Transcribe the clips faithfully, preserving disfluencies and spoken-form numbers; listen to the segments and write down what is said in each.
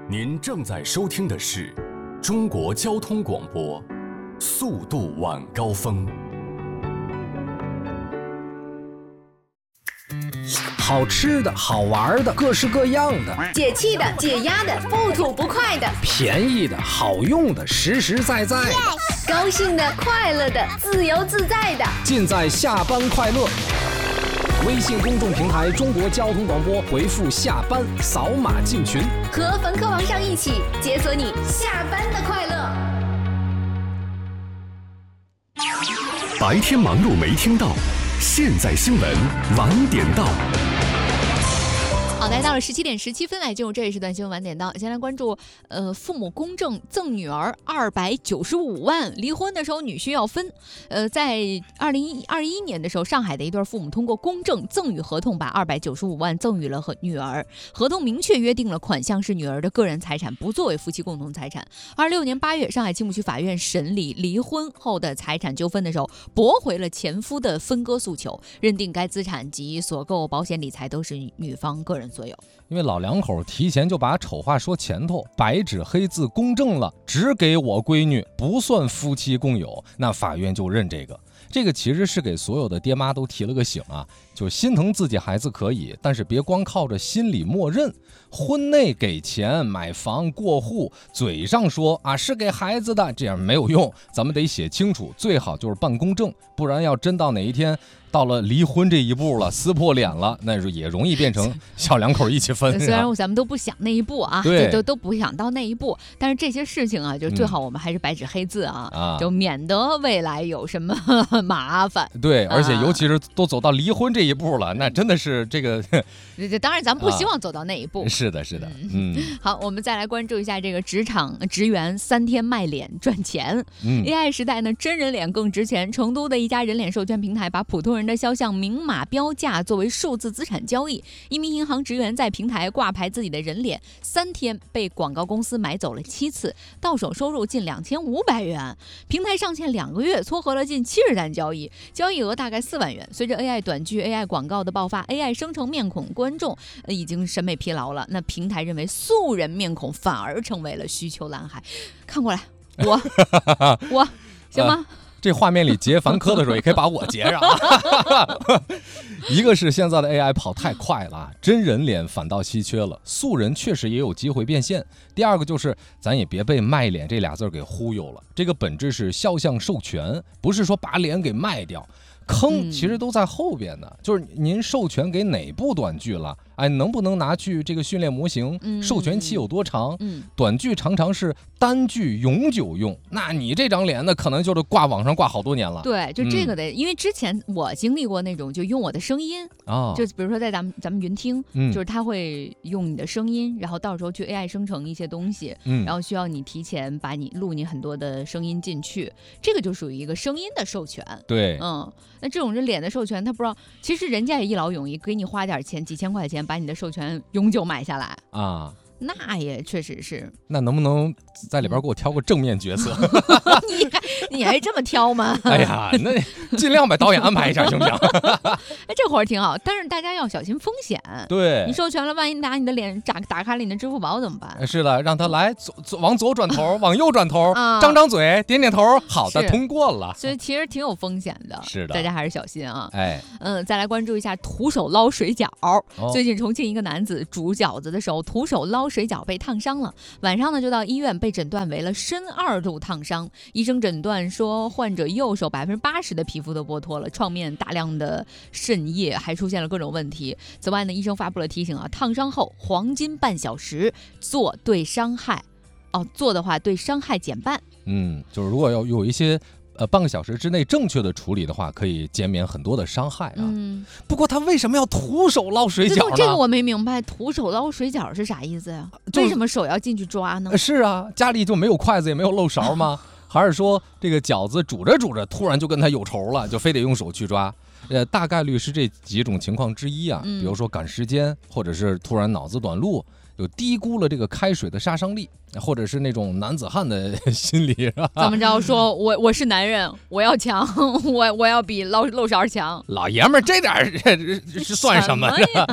您正在收听的是中国交通广播，速度晚高峰。 好吃的好玩的各式各样的， 解气的解压的不吐不快的， 便宜的好用的实实在在的， yes! 高兴的快乐的自由自在的， 尽在下班快乐。微信公众平台中国交通广播，回复下班扫码进群， 和冯科王上一起解锁你下班的快乐。 白天忙碌没听到，现在新闻晚点到。 好，来到了十七点十七分，来进入这一时段新闻晚点到。先来关注，呃，父母公证赠女儿二百九十五万，离婚的时候女婿要分。呃，在二零二一年的时候，上海的一对父母通过公证赠与合同，把二百九十五万赠与了和女儿。合同明确约定了款项是女儿的个人财产，不作为夫妻共同财产。二六年八月，上海青浦区法院审理离婚后的财产纠纷的时候，驳回了前夫的分割诉求，认定该资产及所购保险理财都是女方个人所有。 因为老两口提前就把丑话说前头，白纸黑字公证了，只给我闺女，不算夫妻共有，那法院就认这个。这个其实是给所有的爹妈都提了个醒啊，就心疼自己孩子可以，但是别光靠着心里默认。婚内给钱买房过户，嘴上说啊是给孩子的，这样没有用，咱们得写清楚，最好就是办公证，不然要真到哪一天到了离婚这一步了，撕破脸了，那也容易变成小两口一起分。 虽然咱们都不想那一步啊， 对， 都都不想到那一步，但是这些事情啊，就最好我们还是白纸黑字啊，嗯、就免得未来有什么麻烦。 对，而且尤其是都走到离婚这一步了，啊、那真的是这个。 当然，咱们不希望走到那一步。 啊、是的，是的，嗯。 好，我们再来关注一下这个职场职员三天卖脸赚钱。嗯、A I 时代呢，真人脸更值钱。成都的一家人脸授权平台把普通人的肖像明码标价作为数字资产交易。一名银行职员在平台挂牌自己的人脸，三天被广告公司买走了七次，到手收入近两千五百元。平台上线两个月，撮合了近七十单交易，交易额大概四万元。随着 A I 短剧、A I 广告的爆发 ，A I 生成面孔观众、呃、已经审美疲劳了。那平台认为素人面孔反而成为了需求蓝海。看过来，我我行吗？ 呃这画面里截凡科的时候也可以把我截上。一个是现在的 A I 跑太快了，真人脸反倒稀缺了，素人确实也有机会变现。第二个就是咱也别被卖脸这俩字给忽悠了，这个本质是肖像授权，不是说把脸给卖掉。坑其实都在后边呢、嗯、就是您授权给哪部短剧了，哎，能不能拿去这个训练模型、嗯、授权期有多长、嗯、短剧常常是单剧永久用，那你这张脸呢可能就是挂网上挂好多年了。 对，就这个的、嗯、因为之前我经历过那种就用我的声音、哦、就比如说在咱们咱们云听、嗯、就是他会用你的声音，然后到时候去 A I 生成一些东西、嗯、然后需要你提前把你录你很多的声音进去，这个就属于一个声音的授权。 对， 嗯，那这种人脸的授权他不知道，其实人家也一劳永逸，给你花点钱几千块钱把你的授权永久买下来啊，那也确实是。 那能不能在里边给我挑个正面角色？ 你还你还这么挑吗？ 哎呀，那尽量把导演安排一下行不行？ 哎，这活儿挺好，但是大家要小心风险。 对， 你授权了，万一拿你的脸打打开了你的支付宝怎么办？ 是的，让他来左左往左转头，往右转头，啊、张张嘴，点点头，好的，通过了。 所以其实挺有风险的， 是的， 大家还是小心啊。 哎， 嗯，再来关注一下徒手捞水饺。哦、最近重庆一个男子煮饺子的时候，徒手捞水饺被烫伤了，晚上呢就到医院被诊断为了深二度烫伤。医生诊断说，患者右手百分之八十的皮肤都剥脱了，创面大量的渗液，还出现了各种问题。此外呢，医生发布了提醒啊，烫伤后黄金半小时做对伤害，哦，做的话对伤害减半。 嗯，就是如果要有一些。呃，半个小时之内正确的处理的话，可以减免很多的伤害啊。嗯，不过他为什么要徒手捞水饺呢？ 这个我没明白，徒手捞水饺是啥意思呀？为什么手要进去抓呢？ 是啊，家里就没有筷子也没有漏勺吗？还是说这个饺子煮着煮着突然就跟他有仇了，就非得用手去抓？呃，大概率是这几种情况之一啊。嗯、比如说赶时间，或者是突然脑子短路。就低估了这个开水的杀伤力，或者是那种男子汉的心理，是吧？ 怎么着说我我是男人，我要强，我我要比漏漏勺强。 老爷们儿这点是算什么呀？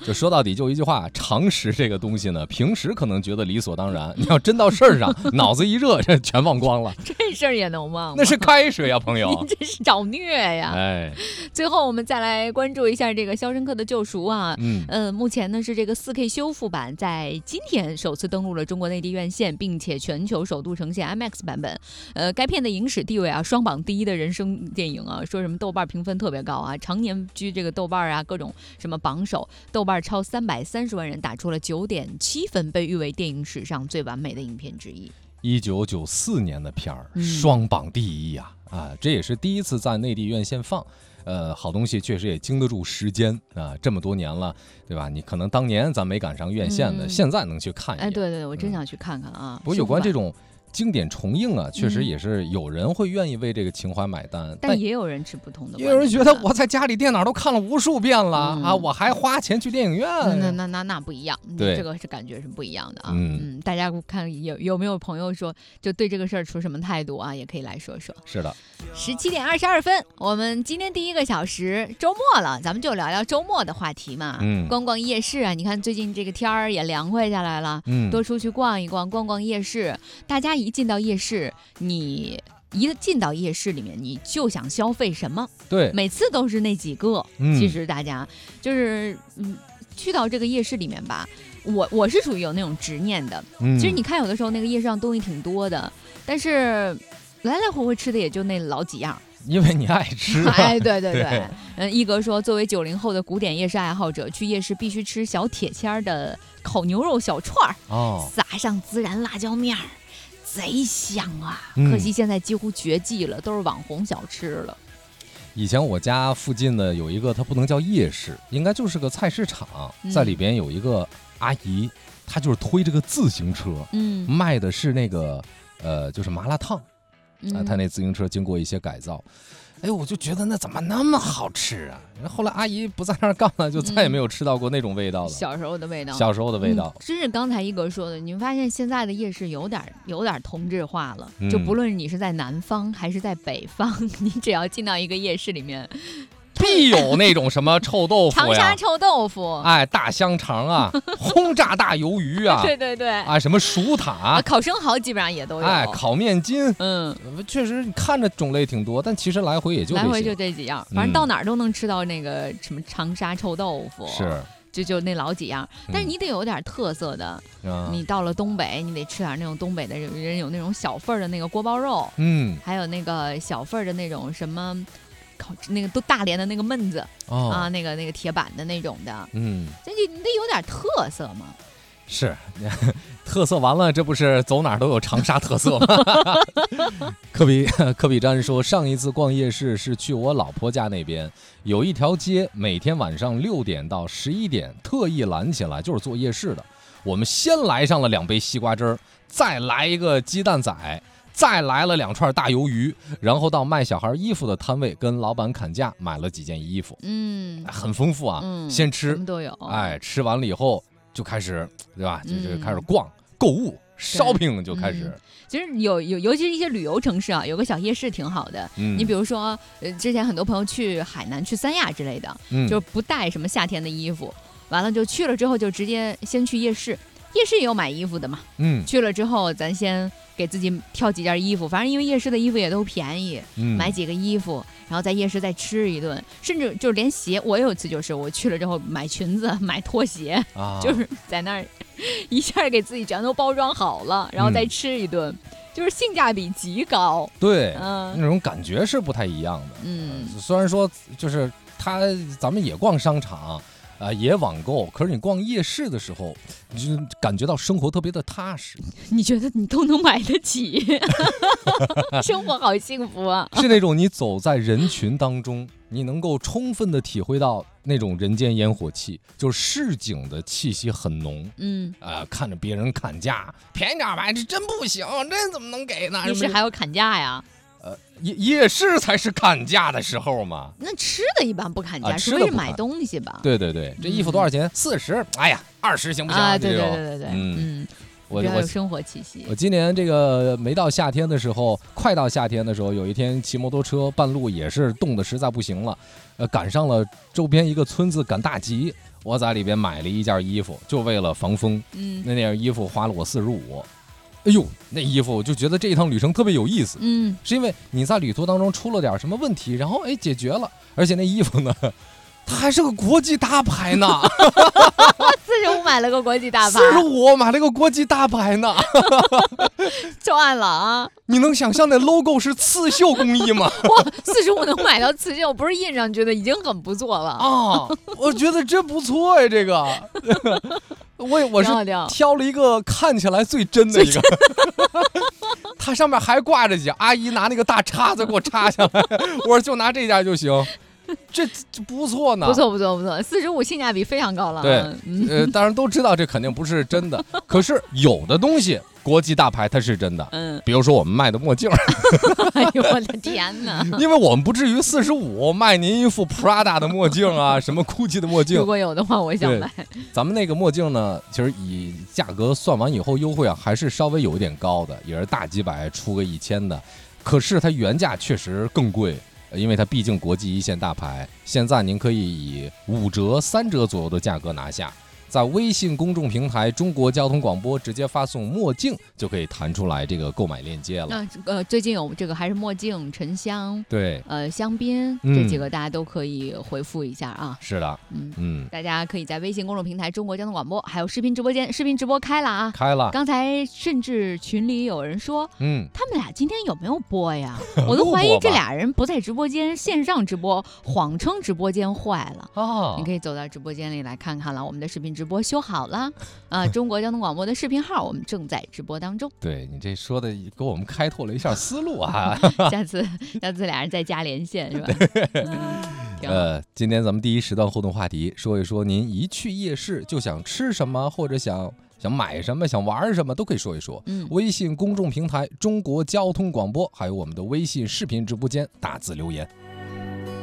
就说到底就一句话，常识这个东西呢，平时可能觉得理所当然，你要真到事儿上，脑子一热，这全忘光了。 这事儿也能忘吗？ 那是开水呀、啊，朋友。 你这是找虐呀！ 哎， 最后我们再来关注一下这个《肖申克的救赎》啊， 嗯， 呃，目前呢是这个 四 K 修复版在今天首次登陆了中国内地院线，并且全球首度呈现 IMAX 版本。呃，该片的影史地位啊，双榜第一的人生电影啊，说什么豆瓣评分特别高啊，常年居这个豆瓣啊各种什么榜首，豆瓣超三百三十万人打出了九点七分，被誉为电影史上最完美的影片之一。 一九九四年的片儿， 嗯、 双榜第一呀、啊！啊，这也是第一次在内地院线放。呃，好东西确实也经得住时间啊，这么多年了，对吧？你可能当年咱没赶上院线的，嗯、现在能去看一眼。 哎，对对对，我真想去看看啊！ 嗯、不过有关这种经典重映啊，确实也是有人会愿意为这个情怀买单， 嗯、但也有人持不同的观点。 也有人觉得我在家里电脑都看了无数遍了、 嗯、 啊，我还花钱去电影院， 那那那那不一样， 对， 这个是感觉是不一样的啊。 嗯嗯，大家看有有没有朋友说就对这个事儿持什么态度啊？也可以来说说。 是的， 十七点二十二分，我们今天第一个小时周末了，咱们就聊聊周末的话题嘛。 嗯， 逛逛夜市啊，你看最近这个天儿也凉快下来了， 嗯， 多出去逛一逛，逛逛夜市。大家一进到夜市，你一进到夜市里面，你就想消费什么？ 对， 每次都是那几个。 嗯、 其实大家就是嗯，去到这个夜市里面吧，我我是属于有那种执念的。 嗯、 其实你看有的时候那个夜市上东西挺多的，但是来来回回吃的也就那老几样。 因为你爱吃、啊， 哎，对对对，嗯，一格说，作为九零后的古典夜市爱好者，去夜市必须吃小铁签的烤牛肉小串儿， 哦， 撒上孜然辣椒面儿，贼香啊！ 嗯、 可惜现在几乎绝迹了，都是网红小吃了。 以前我家附近的有一个，它不能叫夜市，应该就是个菜市场， 嗯、 在里边有一个阿姨，她就是推这个自行车， 嗯， 卖的是那个呃，就是麻辣烫。啊，他嗯那自行车经过一些改造，哎，我就觉得那怎么那么好吃啊？然后后来阿姨不在那儿干了，就再也没有吃到过那种味道了。 小时候的味道， 小时候的味道， 嗯、真是刚才一哥说的，你们发现现在的夜市有点有点同质化了， 嗯、 就不论你是在南方还是在北方，你只要进到一个夜市里面。 必有那种什么臭豆腐呀， 长沙臭豆腐， 哎，大香肠啊，轰炸大鱿鱼啊， 对对对， 啊，什么薯塔、 啊，烤生蚝基本上也都有， 哎，烤面筋， 嗯， 确实看着种类挺多，但其实来回也就这些来回就这几样，反正到哪儿都能吃到那个什么长沙臭豆腐， 是， 就就那老几样，但是你得有点特色的， 嗯、 你到了东北，你得吃点那种东北的人有那种小份的那个锅包肉， 嗯， 还有那个小份的那种什么。烤那个都大连的那个焖子、 哦、 啊，那个那个铁板的那种的， 嗯， 这就你得有点特色嘛。 是，特色完了，这不是走哪儿都有长沙特色吗？科比科比詹说，上一次逛夜市是去我老婆家那边，有一条街，每天晚上六点到十一点特意拦起来，就是做夜市的。我们先来上了两杯西瓜汁儿，再来一个鸡蛋仔。再来了两串大鱿鱼，然后到卖小孩衣服的摊位跟老板砍价，买了几件衣服， 嗯， 很丰富啊。 嗯、 先吃什么都有， 哎，吃完了以后就开始，对吧？就是开始逛、嗯、购物 ，shopping 就开始。 嗯、其实有有，尤其是一些旅游城市啊，有个小夜市挺好的。 嗯、 你比如说，呃，之前很多朋友去海南、去三亚之类的， 嗯、 就不带什么夏天的衣服，完了就去了之后就直接先去夜市。夜市也有买衣服的嘛， 嗯， 去了之后咱先给自己挑几件衣服，反正因为夜市的衣服也都便宜， 嗯、 买几个衣服，然后在夜市再吃一顿，甚至就是连鞋，我有一次就是我去了之后买裙子、买拖鞋， 啊、 就是在那儿一下给自己全都包装好了，然后再吃一顿，嗯、就是性价比极高。 对， 嗯， 那种感觉是不太一样的。 嗯， 虽然说就是他，咱们也逛商场。啊、呃，也网购，可是你逛夜市的时候，你就感觉到生活特别的踏实。 你觉得你都能买得起，生活好幸福啊！ 是那种你走在人群当中，你能够充分的体会到那种人间烟火气，就是市井的气息很浓。 嗯， 呃，看着别人砍价，便宜点买，这真不行，这怎么能给呢？ 夜市还有砍价呀？ 呃，夜夜市才是砍价的时候嘛。 那吃的一般不砍价， 啊、 除非是买东西吧。 对对对，这衣服多少钱？四十、嗯。哎呀，二十行不行？ 啊，对对对对对，嗯。嗯我我有生活气息。 我今年这个没到夏天的时候，快到夏天的时候，有一天骑摩托车半路也是冻得实在不行了，呃，赶上了周边一个村子赶大集。 我在里边买了一件衣服，就为了防风。 嗯， 那件衣服花了我四十五。哎呦，那衣服我就觉得这一趟旅程特别有意思。 嗯， 是因为你在旅途当中出了点什么问题，然后哎解决了，而且那衣服呢，它还是个国际大牌呢。 四十五买了个国际大牌， 四十五买了个国际大牌呢。 赚了啊！ 你能想象那 logo 是刺绣工艺吗？ 哇，四十五能买到刺绣，不是印上去的，已经很不错了啊！我觉得真不错哎，这个。我我是挑了一个看起来最真的一个，它上面还挂着几阿姨拿那个大叉子给我插下来，我说就拿这件就行，这这不错呢， 不错不错不错，四十五性价比非常高了。 对，呃，当然都知道这肯定不是真的，可是有的东西国际大牌它是真的，嗯，比如说我们卖的墨镜。 哎呦我的天哪！ 因为我们不至于四十五卖您一副 Prada 的墨镜啊，什么 Gucci 的墨镜。 如果有的话，我想买。 咱们那个墨镜呢，其实以价格算完以后优惠啊，还是稍微有一点高的，也是大几百出个一千的。可是它原价确实更贵，因为它毕竟国际一线大牌。现在您可以以五折、三折左右的价格拿下。在微信公众平台中国交通广播直接发送墨镜就可以弹出来这个购买链接了。 那呃，最近有这个还是墨镜、沉香， 对， 呃，香槟、嗯、这几个大家都可以回复一下啊。 是的，嗯嗯， 大家可以在微信公众平台中国交通广播，还有视频直播间，视频直播开了啊， 开了。 刚才甚至群里有人说，嗯，他们俩今天有没有播呀？我都怀疑这俩人不在直播间，线上直播，谎称直播间坏了。哦，你可以走到直播间里来看看了，我们的视频直播修好了啊！中国交通广播的视频号我们正在直播当中。 对，你这说的给我们开拓了一下思路啊！ 下次下次俩人再加连线是吧？嗯、 呃，今天咱们第一时段互动话题，说一说您一去夜市就想吃什么，或者想想买什么，想玩什么，都可以说一说。嗯，微信公众平台中国交通广播，还有我们的微信视频直播间，打字留言。